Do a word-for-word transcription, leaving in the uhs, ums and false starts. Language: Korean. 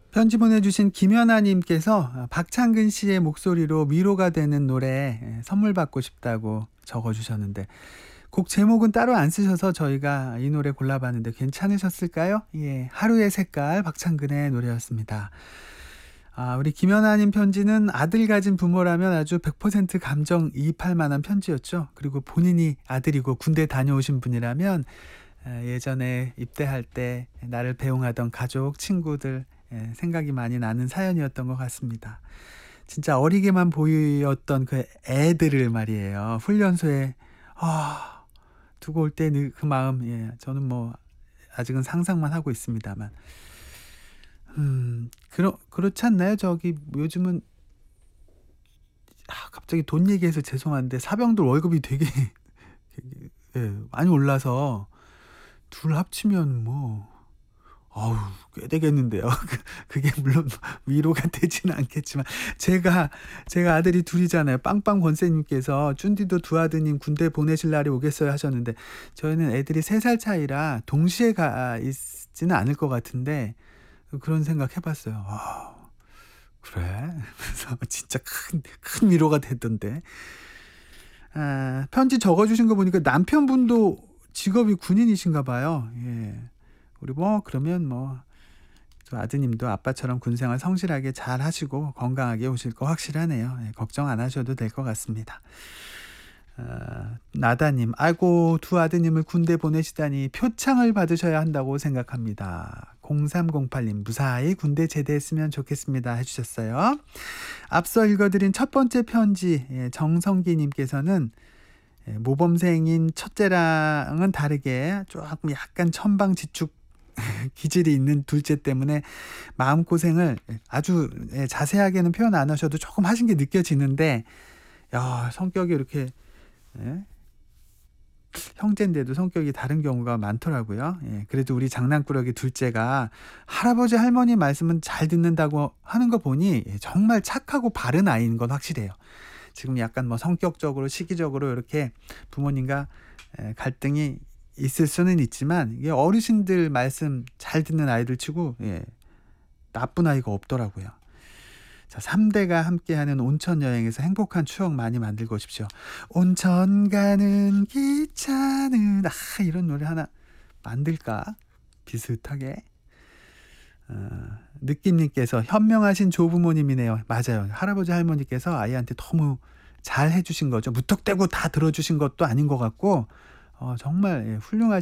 편지 보내주신 김연아님께서 박창근 씨의 목소리로 위로가 되는 노래 선물 받고 싶다고 적어주셨는데, 곡 제목은 따로 안 쓰셔서 저희가 이 노래 골라봤는데 괜찮으셨을까요? 예, 하루의 색깔 박창근의 노래였습니다. 아, 우리 김연아님 편지는 아들 가진 부모라면 아주 백 퍼센트 감정이입할 만한 편지였죠. 그리고 본인이 아들이고 군대 다녀오신 분이라면 예전에 입대할 때 나를 배웅하던 가족, 친구들 생각이 많이 나는 사연이었던 것 같습니다. 진짜 어리게만 보였던 그 애들을 말이에요. 훈련소에 아, 두고 올 때 그 마음, 예, 저는 뭐 아직은 상상만 하고 있습니다만, 음, 그러 그렇지 않나요? 저기 요즘은 아, 갑자기 돈 얘기해서 죄송한데 사병들 월급이 되게 예, 많이 올라서 둘 합치면 뭐 어우 꽤 되겠는데요. 그게 물론 위로가 되지는 않겠지만, 제가 제가 아들이 둘이잖아요. 빵빵 권쌤님께서 쭌디도 두 아드님 군대 보내실 날이 오겠어요 하셨는데, 저희는 애들이 세 살 차이라 동시에 가 있지는 않을 것 같은데 그런 생각 해봤어요. 아, 그래? 그래서 진짜 큰, 큰 위로가 됐던데. 아, 편지 적어주신 거 보니까 남편분도 직업이 군인이신가 봐요. 예. 우리 뭐 그러면 뭐 저 아드님도 아빠처럼 군생활 성실하게 잘 하시고 건강하게 오실 거 확실하네요. 예, 걱정 안 하셔도 될 것 같습니다. 어, 나다님, 아이고 두 아드님을 군대 보내시다니 표창을 받으셔야 한다고 생각합니다. 공삼공팔님, 무사히 군대 제대했으면 좋겠습니다 해주셨어요. 앞서 읽어드린 첫 번째 편지, 예, 정성기님께서는 예, 모범생인 첫째랑은 다르게 조금 약간 천방지축 기질이 있는 둘째 때문에 마음고생을 아주 예, 자세하게는 표현 안 하셔도 조금 하신 게 느껴지는데, 야, 성격이 이렇게 예, 형제인데도 성격이 다른 경우가 많더라고요. 예, 그래도 우리 장난꾸러기 둘째가 할아버지 할머니 말씀은 잘 듣는다고 하는 거 보니 예, 정말 착하고 바른 아이인 건 확실해요. 지금 약간 뭐 성격적으로 시기적으로 이렇게 부모님과 에, 갈등이 있을 수는 있지만, 이게 어르신들 말씀 잘 듣는 아이들 치고 예, 나쁜 아이가 없더라고요. 자, 삼 대가 함께하는 온천 여행에서 행복한 추억 많이 만들고 오십시오. 온천 가는 기차는 아, 이런 노래 하나 만들까? 비슷하게. 어, 느낌님께서 현명하신 조부모님이네요. 맞아요. 할아버지 할머니께서 아이한테 너무 잘 해주신 거죠. 무턱대고 다 들어주신 것도 아닌 것 같고 어, 정말 예, 훌륭하신